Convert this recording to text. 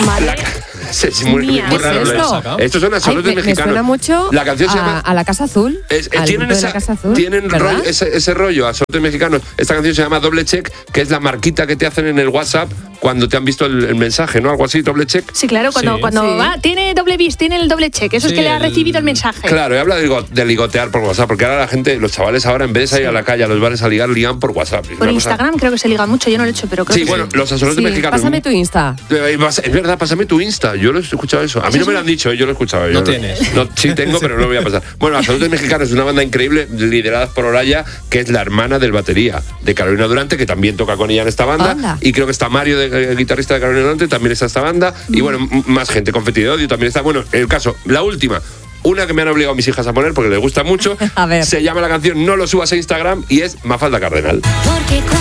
Madre Es muy raro. Estos son asaltantes mexicanos. Me suena mucho la canción se llama a la Casa Azul. Tienen ese rollo, asaltantes mexicanos. Esta canción se llama Doble Check, que es la marquita que te hacen en el WhatsApp cuando te han visto el mensaje, ¿no? Algo así, doble check. Sí, claro, cuando tiene doble bis, tiene el doble check. Eso es que le ha recibido el mensaje. Claro, y habla de ligotear por WhatsApp, porque ahora la gente, los chavales ahora, en vez de salir a la calle a los bares a ligar, ligan por WhatsApp. Por Instagram creo que se liga mucho, yo no lo he hecho, pero creo que bueno, los asaltantes mexicanos. Pásame tu Insta. Es verdad, pásame tu Insta. Yo lo he escuchado eso. A mí no me lo han dicho, yo lo he escuchado. No tienes. No, sí tengo, pero no lo voy a pasar. Bueno, Asaltantes Mexicanos es una banda increíble, liderada por Olaya, que es la hermana del batería de Carolina Durante, que también toca con ella en esta banda. Anda. Y creo que está Mario, el guitarrista de Carolina Durante, también está esta banda. Y bueno, más gente, Confeti de Odio también está. Bueno, el caso, la última. Una que me han obligado mis hijas a poner porque les gusta mucho. A ver. Se llama la canción No lo subas a Instagram y es Mafalda Cardenal. Porque